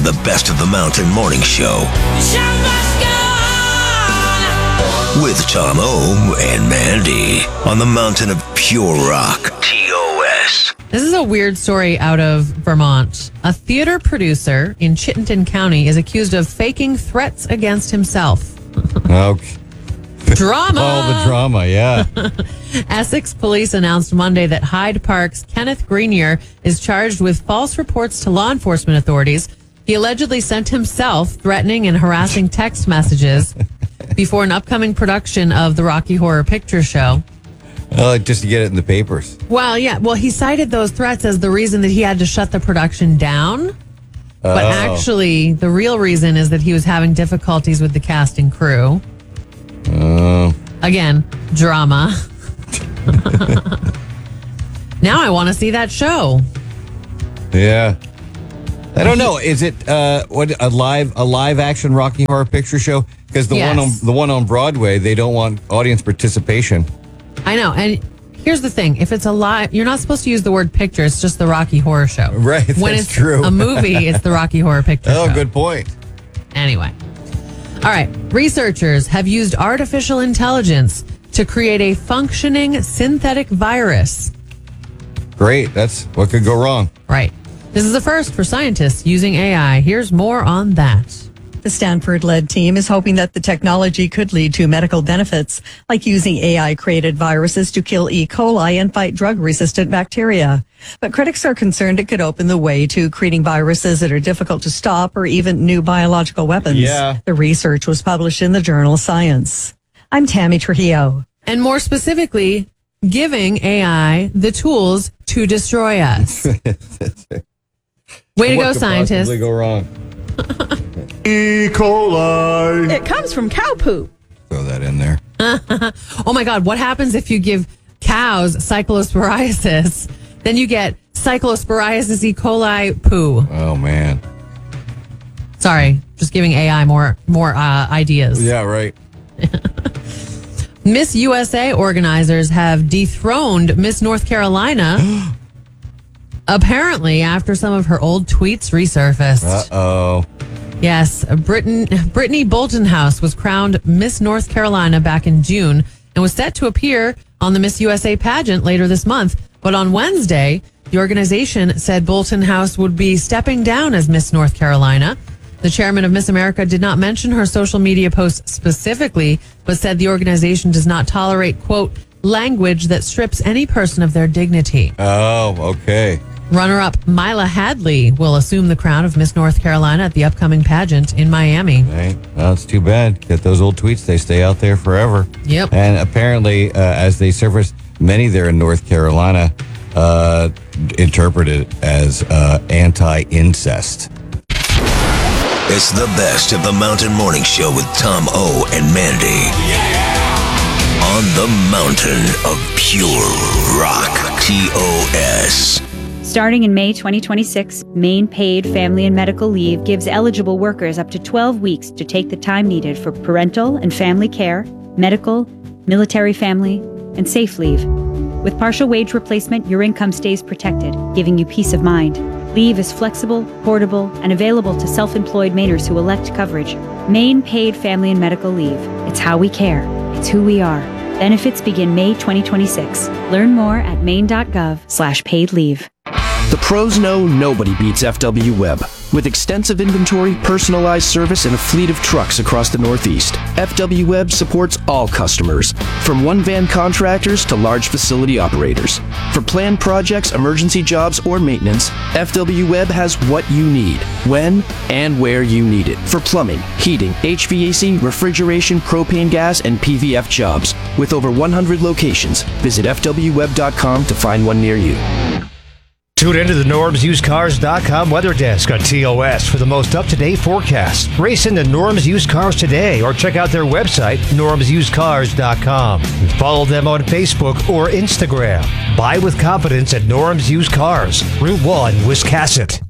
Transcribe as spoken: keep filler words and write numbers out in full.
the Best of the Mountain Morning Show. With Tom O and Mandy on the Mountain of Pure Rock. T O S. This is a weird story out of Vermont. A theater producer in Chittenden County is accused of faking threats against himself. Okay. Drama. All the drama, yeah. Essex police announced Monday that Hyde Park's Kenneth Grenier is charged with false reports to law enforcement authorities. He allegedly sent himself threatening and harassing text messages before an upcoming production of the Rocky Horror Picture Show. Oh, just to get it in the papers. Well, yeah. Well, he cited those threats as the reason that he had to shut the production down. But Oh. actually, the real reason is that he was having difficulties with the cast and crew. Oh. Again, drama. Now I want to see that show. Yeah. I don't know. Is it uh, what a live a live action Rocky Horror Picture Show? Because the Yes. one on the one on Broadway, they don't want audience participation. I know. And here's the thing. If it's a live, you're not supposed to use the word picture. It's just the Rocky Horror Show. Right, When that's it's true. a movie, it's the Rocky Horror Picture Oh, Show. good point. Anyway. All right. Researchers have used artificial intelligence to create a functioning synthetic virus. Great. That's what could go wrong. Right. This is a first for scientists using A I. Here's more on that. The Stanford-led team is hoping that the technology could lead to medical benefits, like using A I-created viruses to kill E. coli and fight drug-resistant bacteria. But critics are concerned it could open the way to creating viruses that are difficult to stop or even new biological weapons. Yeah. The research was published in the journal Science. I'm Tammy Trujillo. And more specifically, giving A I the tools to destroy us. Way to What go, could scientists. possibly go wrong? E. coli. It comes from cow poop. Throw that in there. Oh my God, what happens if you give cows cyclosporiasis? Then you get cyclosporiasis E. coli poo. Oh man. Sorry, just giving A I more more uh, ideas. Yeah. Right. Miss U S A organizers have dethroned Miss North Carolina. Apparently, after some of her old tweets resurfaced. Uh oh. Yes, Britain, Brittany Boltonhouse was crowned Miss North Carolina back in June and was set to appear on the Miss U S A pageant later this month. But on Wednesday, the organization said Boltonhouse would be stepping down as Miss North Carolina. The chairman of Miss America did not mention her social media posts specifically, but said the organization does not tolerate, quote, language that strips any person of their dignity. Oh, okay. Runner-up Mila Hadley will assume the crown of Miss North Carolina at the upcoming pageant in Miami. Right. Well, it's too bad. Get those old tweets; they stay out there forever. Yep. And apparently, uh, as they surface, many there in North Carolina uh, interpret it as uh, anti-incest. It's the Best of the Mountain Morning Show with Tom O and Mandy. On the Mountain of Pure Rock. T O S. Starting in May twenty twenty-six, Maine Paid Family and Medical Leave gives eligible workers up to twelve weeks to take the time needed for parental and family care, medical, military family, and safe leave. With partial wage replacement, your income stays protected, giving you peace of mind. Leave is flexible, portable, and available to self-employed Mainers who elect coverage. Maine Paid Family and Medical Leave. It's how we care. It's who we are. Benefits begin May twenty twenty-six. Learn more at maine.gov slash paid leave. The pros know nobody beats F W Web. With extensive inventory, personalized service, and a fleet of trucks across the Northeast, F W Web supports all customers, from one-van contractors to large facility operators. For planned projects, emergency jobs, or maintenance, F W Web has what you need, when and where you need it. For plumbing, heating, H V A C, refrigeration, propane gas, and P V F jobs. With over one hundred locations, visit F W web dot com to find one near you. Tune into the Norms Used Cars dot com weather desk on T O S for the most up-to-date forecast. Race into Norms Used Cars today or check out their website, Norms Used Cars dot com. And follow them on Facebook or Instagram. Buy with confidence at Norms Used Cars, Route one, Wiscasset.